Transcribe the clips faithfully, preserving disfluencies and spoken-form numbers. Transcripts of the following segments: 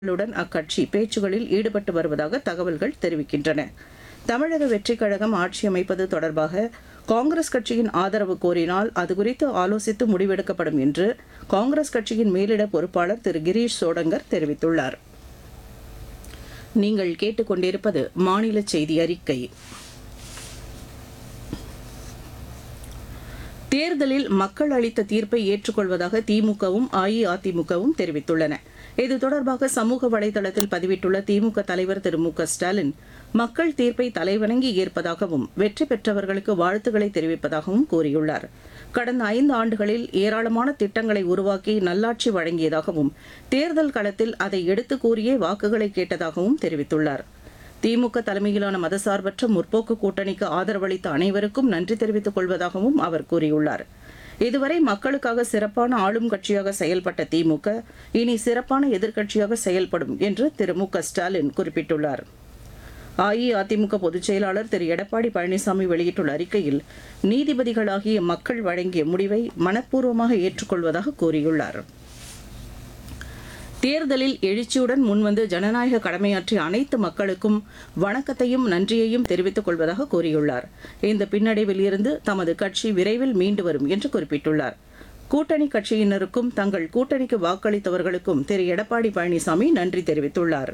ளுடன் அக்கட்சி பேச்சுகளில் ஈடுபட்டு வருவதாக தகவல்கள் தெரிவிக்கின்றன. தமிழக வெற்றிக் கழகம் ஆட்சி அமைப்பது தொடர்பாக காங்கிரஸ் கட்சியின் ஆதரவு கோரினால் அது குறித்து ஆலோசித்து முடிவெடுக்கப்படும் என்று காங்கிரஸ் கட்சியின் மேலிட பொறுப்பாளர் திரு கிரீஷ் சோடங்கர் தெரிவித்துள்ளார். நீங்கள் கேட்டுக்கொண்டிருப்பது மாநில செய்தி அறிக்கை. தேர்தலில் மக்கள் அளித்த தீர்ப்பை ஏற்றுக்கொள்வதாக திமுகவும் அஇஅதிமுகவும் தெரிவித்துள்ளன. இது தொடர்பாக சமூக வலைதளத்தில் பதிவிட்டுள்ள திமுக தலைவர் திரு மு க ஸ்டாலின், மக்கள் தீர்ப்பை தலைவணங்கி ஏற்பதாகவும் வெற்றி பெற்றவர்களுக்கு வாழ்த்துக்களை தெரிவிப்பதாகவும் கூறியுள்ளார். கடந்த ஐந்து ஆண்டுகளில் ஏராளமான திட்டங்களை உருவாக்கி நல்லாட்சி வழங்கியதாகவும் தேர்தல் களத்தில் அதை எடுத்து கூறியே வாக்குகளை கேட்டதாகவும் தெரிவித்துள்ளார். திமுக தலைமையிலான மதசார்பற்ற முற்போக்கு கூட்டணிக்கு ஆதரவளித்த அனைவருக்கும் நன்றி தெரிவித்துக் கொள்வதாகவும் அவர் கூறியுள்ளார். இதுவரை மக்களுக்காக சிறப்பான ஆளும் கட்சியாக செயல்பட்ட திமுக இனி சிறப்பான எதிர்க்கட்சியாக செயல்படும் என்று திரு மு க ஸ்டாலின் குறிப்பிட்டுள்ளார். அஇஅதிமுக பொதுச் செயலாளர் திரு எடப்பாடி பழனிசாமி வெளியிட்டுள்ள அறிக்கையில், நீதிபதிகளாகிய மக்கள் வழங்கிய முடிவை மனப்பூர்வமாக ஏற்றுக்கொள்வதாக கூறியுள்ளார். தேர்தலில் எழுச்சியுடன் முன்வந்து ஜனநாயக கடமையாற்றிய அனைத்து மக்களுக்கும் வணக்கத்தையும் நன்றியையும் தெரிவித்துக் கொள்வதாக கூறியுள்ளார். இந்த பின்னடைவில் இருந்து தமது கட்சி விரைவில் மீண்டு வரும் என்று குறிப்பிட்டுள்ளார். கூட்டணி கட்சியினருக்கும் தங்கள் கூட்டணிக்கு வாக்களித்தவர்களுக்கும் திரு எடப்பாடி பழனிசாமி நன்றி தெரிவித்துள்ளார்.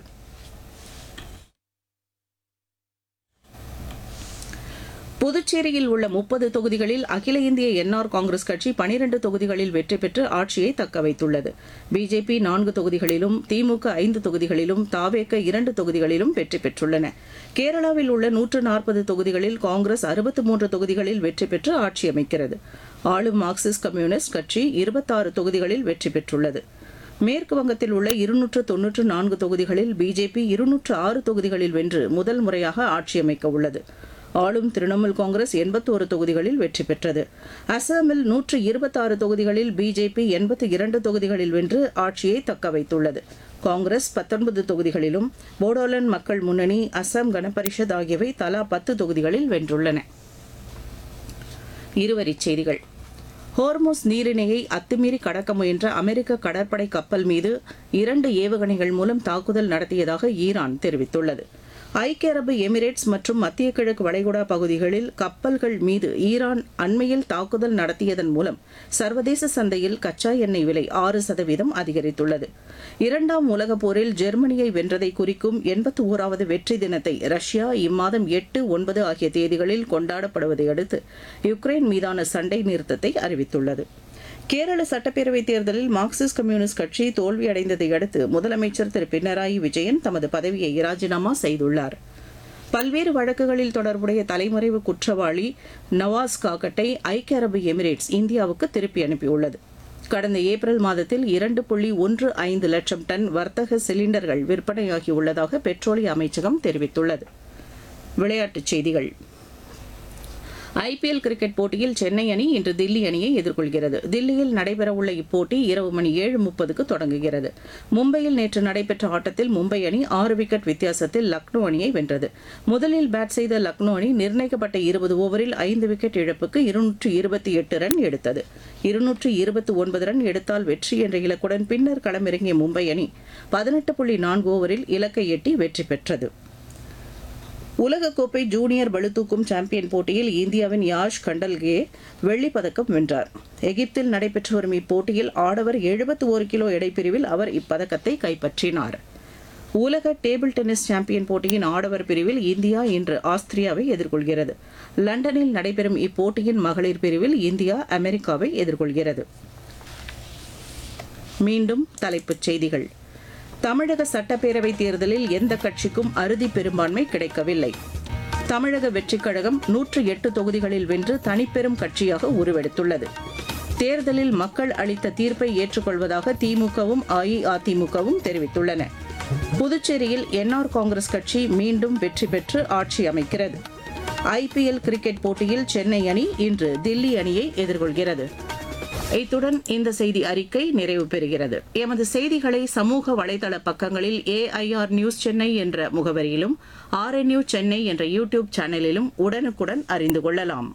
புதுச்சேரியில் உள்ள முப்பது தொகுதிகளில் அகில இந்திய என்ஆர் காங்கிரஸ் கட்சி பனிரண்டு தொகுதிகளில் வெற்றி பெற்று ஆட்சியை தக்க வைத்துள்ளது. பிஜேபி நான்கு தொகுதிகளிலும், திமுக ஐந்து தொகுதிகளிலும், தாவேக இரண்டு தொகுதிகளிலும் வெற்றி பெற்றுள்ளன. கேரளாவில் உள்ள நூற்று நாற்பது தொகுதிகளில் காங்கிரஸ் அறுபத்தி மூன்று தொகுதிகளில் வெற்றி பெற்று ஆட்சி அமைக்கிறது. ஆளும் மார்க்சிஸ்ட் கம்யூனிஸ்ட் கட்சி இருபத்தாறு தொகுதிகளில் வெற்றி பெற்றுள்ளது. மேற்கு வங்கத்தில் உள்ள இருநூற்று தொன்னூற்று நான்கு தொகுதிகளில் பிஜேபி இருநூற்று ஆறு தொகுதிகளில் வென்று முதல் முறையாக ஆட்சி அமைக்க உள்ளது. ஆளும் திரிணாமுல் காங்கிரஸ் எண்பத்தோரு தொகுதிகளில் வெற்றி பெற்றது. அசாமில் நூற்று இருபத்தாறு தொகுதிகளில் பிஜேபி எண்பத்தி இரண்டு தொகுதிகளில் வென்று ஆட்சியை தக்க வைத்துள்ளது. காங்கிரஸ் பத்தொன்பது தொகுதிகளிலும், போடோலேண்ட் மக்கள் முன்னணி, அசாம் கணபரிஷத் ஆகியவை தலா பத்து தொகுதிகளில் வென்றுள்ளன. இருவரிச் செய்திகள். ஹோர்முஸ் நீரிணையை அத்துமீறி கடக்க முயன்ற அமெரிக்க கடற்படை கப்பல் மீது இரண்டு ஏவுகணைகள் மூலம் தாக்குதல் நடத்தியதாக ஈரான் தெரிவித்துள்ளது. ஐக்கிய அரபு எமிரேட்ஸ் மற்றும் மத்திய கிழக்கு வளைகுடா பகுதிகளில் கப்பல்கள் மீது ஈரான் அண்மையில் தாக்குதல் நடத்தியதன் மூலம் சர்வதேச சந்தையில் கச்சா எண்ணெய் விலை ஆறு சதவீதம் அதிகரித்துள்ளது. இரண்டாம் உலகப் போரில் ஜெர்மனியை வென்றதை குறிக்கும் எண்பத்தி ஓராவது வெற்றி தினத்தை ரஷ்யா இம்மாதம் எட்டு ஒன்பது ஆகிய தேதிகளில் கொண்டாடப்படுவதை அடுத்து யுக்ரைன் மீதான சண்டை நிறுத்தத்தை அறிவித்துள்ளது. கேரள சட்டப்பேரவைத் தேர்தலில் மார்க்சிஸ்ட் கம்யூனிஸ்ட் கட்சி தோல்வியடைந்ததை அடுத்து முதலமைச்சர் திரு பினராயி விஜயன் தமது பதவியை ராஜினாமா செய்துள்ளார். பல்வேறு வழக்குகளில் தொடர்புடைய தலைமறைவு குற்றவாளி நவாஸ் காகட்டை ஐக்கிய அரபு எமிரேட்ஸ் இந்தியாவுக்கு திருப்பி அனுப்பியுள்ளது. கடந்த ஏப்ரல் மாதத்தில் இரண்டு புள்ளி ஒன்று ஐந்து லட்சம் டன் வர்த்தக சிலிண்டர்கள் விற்பனையாகியுள்ளதாக பெட்ரோலிய அமைச்சகம் தெரிவித்துள்ளது. விளையாட்டுச் செய்திகள். ஐபிஎல் கிரிக்கெட் போட்டியில் சென்னை அணி இன்று தில்லி அணியை எதிர்கொள்கிறது. தில்லியில் நடைபெறவுள்ள இப்போட்டி இரவு மணி ஏழு முப்பதுக்கு தொடங்குகிறது. மும்பையில் நேற்று நடைபெற்ற ஆட்டத்தில் மும்பை அணி ஆறு விக்கெட் வித்தியாசத்தில் லக்னோ அணியை வென்றது. முதலில் பேட் செய்த லக்னோ அணி நிர்ணயிக்கப்பட்ட இருபது ஓவரில் ஐந்து விக்கெட் இழப்புக்கு இருநூற்று இருபத்தி எட்டு ரன் எடுத்தது. இருநூற்று இருபத்தி ஒன்பது ரன் எடுத்தால் வெற்றி என்ற இலக்குடன் பின்னர் களமிறங்கிய மும்பை அணி பதினெட்டு புள்ளி நான்கு ஓவரில் இலக்கை எட்டி வெற்றி பெற்றது. உலகக்கோப்பை ஜூனியர் பளுதூக்கும் சாம்பியன் போட்டியில் இந்தியாவின் யாஷ் கண்டல்கே வெள்ளிப் பதக்கம் வென்றார். எகிப்தில் நடைபெற்று வரும் இப்போட்டியில் ஆடவர் எழுபத்தி ஒரு கிலோ எடைப்பிரிவில் அவர் இப்பதக்கத்தை கைப்பற்றினார். உலக டேபிள் டென்னிஸ் சாம்பியன் போட்டியின் ஆடவர் பிரிவில் இந்தியா இன்று ஆஸ்திரியாவை எதிர்கொள்கிறது. லண்டனில் நடைபெறும் இப்போட்டியின் மகளிர் பிரிவில் இந்தியா அமெரிக்காவை எதிர்கொள்கிறது. மீண்டும் தலைப்புச் செய்திகள். தமிழக சட்டப்பேரவை தேர்தலில் எந்த கட்சிக்கும் அறுதி பெரும்பான்மை கிடைக்கவில்லை. தமிழக வெற்றிக் கழகம் நூற்று எட்டு தொகுதிகளில் வென்று தனிப்பெரும் கட்சியாக உருவெடுத்துள்ளது. தேர்தலில் மக்கள் அளித்த தீர்ப்பை ஏற்றுக்கொள்வதாக திமுகவும் அஇஅதிமுகவும் தெரிவித்துள்ளன. புதுச்சேரியில் என்ஆர் காங்கிரஸ் கட்சி மீண்டும் வெற்றி பெற்று ஆட்சி அமைக்கிறது. ஐபிஎல் கிரிக்கெட் போட்டியில் சென்னை அணி இன்று தில்லி அணியை எதிர்கொள்கிறது. இத்துடன் இந்த செய்தி அறிக்கை நிறைவு பெறுகிறது. எமது செய்திகளை சமூக வலைதள பக்கங்களில் ஏஐஆர் நியூஸ் சென்னை என்ற முகவரியிலும், ஆர்என்யூ சென்னை என்ற யூடியூப் சேனலிலும் உடனுக்குடன் அறிந்து கொள்ளலாம்.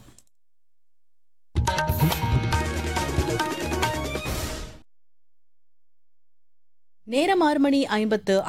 நேரம் ஆறு மணி ஐம்பத்து